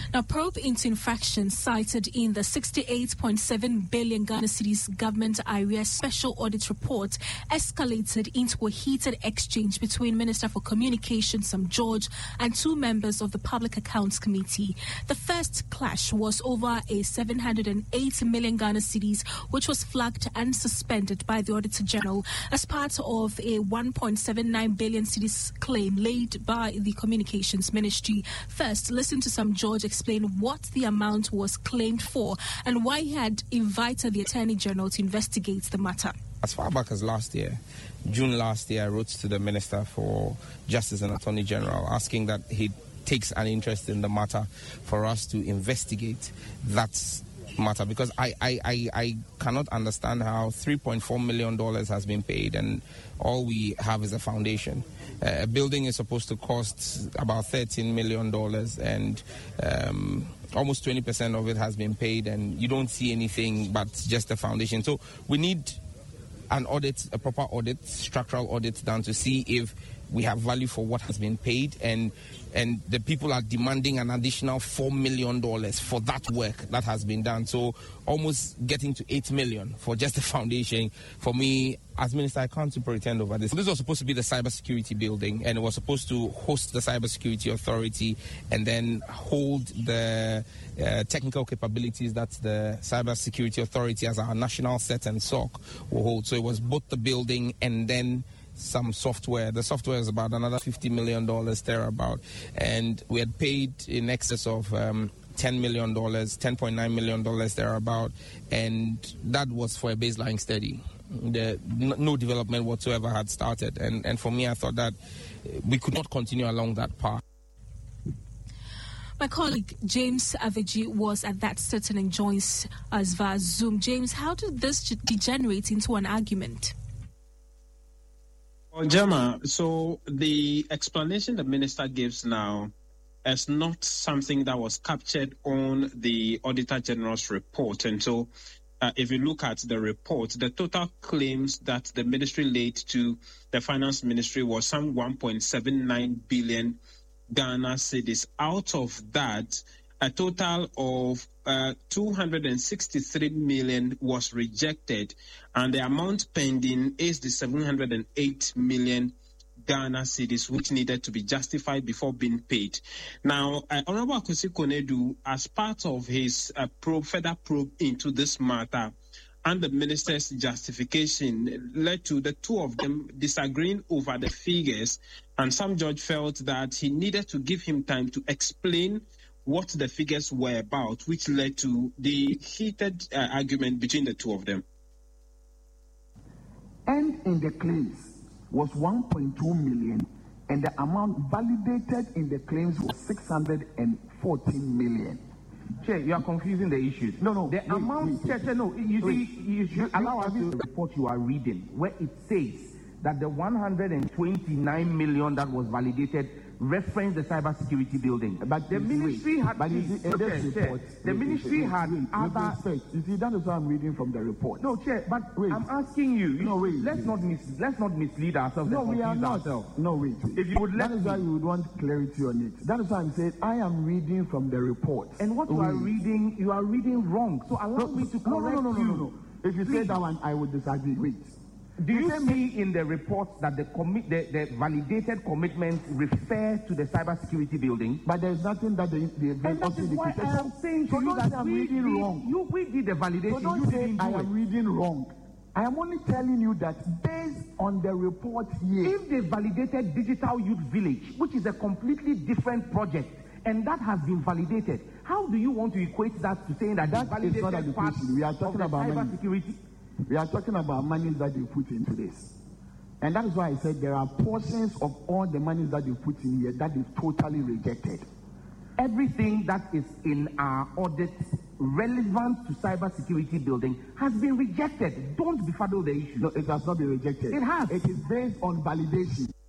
Now, probe into infractions cited in the 68.7 billion Ghana cedis government area special audit report escalated into a heated exchange between Minister for Communications Sam George and two members of the Public Accounts Committee. The first clash was over a 708 million Ghana cedis, which was flagged and suspended by the Auditor General as part of a 1.79 billion cedis claim laid by the Communications Ministry. First, listen to Sam George explain what the amount was claimed for and why he had invited the Attorney General to investigate the matter. As far back as last year, June last year, I wrote to the Minister for Justice and Attorney General asking that he takes an interest in the matter for us to investigate that matter, because I cannot understand how $3.4 million has been paid and all we have is a foundation. A building is supposed to cost about $13 million and almost 20% of it has been paid, and you don't see anything but just a foundation. So we need an audit, a proper audit, structural audit done to see if we have value for what has been paid, and the people are demanding an additional $4 million for that work that has been done. So almost getting to $8 million for just the foundation. For me, as Minister, I can't pretend over this. This was supposed to be the cybersecurity building, and it was supposed to host the cybersecurity authority and then hold the technical capabilities that the cybersecurity authority as our national set and SOC will hold. So it was both the building and then some software. The software is about another $50 million thereabout, and we had paid in excess of $10 million, $10.9 million thereabout, and that was for a baseline study. No development whatsoever had started, and for me, I thought that we could not continue along that path. My colleague James Aveji was at that sitting and joins us via Zoom. James, how did this degenerate into an argument? Well, Gemma, so the explanation the minister gives now is not something that was captured on the Auditor General's report. And so if you look at the report, the total claims that the ministry laid to the Finance Ministry was some 1.79 billion Ghana cedis. Out of that, a total of 263 million was rejected, and the amount pending is the 708 million Ghana cedis, which needed to be justified before being paid. Now, Honorable Akwesi Konadu, as part of his further probe into this matter, and the minister's justification led to the two of them disagreeing over the figures, and Sam George felt that he needed to give him time to explain what the figures were about, which led to the heated argument between the two of them. And in the claims was 1.2 million, and the amount validated in the claims was 614 million. Chair, you are confusing the issues. No. The amount, Chair, no. You should allow us to report you are reading, where it says that the 129 million that was validated referenced the cybersecurity building. But the ministry had other. You see, that is what I'm reading from the report. No, Chair, but I'm asking you. Let's not mislead ourselves. No, we are not. No, wait. If you would, that is why you would want clarity on it. That is why I'm saying I am reading from the report. And what you are reading wrong. So allow me to correct you. No. If you say that one, I would disagree. Wait. Do you see in the report that the validated commitments refer to the cybersecurity building? But there's nothing that and that is why I am saying to you that I'm reading wrong. We did the validation. So you didn't do I am reading wrong. I am only telling you that based on the report here, if they validated Digital Youth Village, which is a completely different project, and that has been validated, how do you want to equate that to saying that is not a question? We are talking about cybersecurity? We are talking about money that they put into this. And that is why I said there are portions of all the money that they put in here that is totally rejected. Everything that is in our audit relevant to cybersecurity building has been rejected. Don't befuddle the issue. No, it has not been rejected. It has. It is based on validation.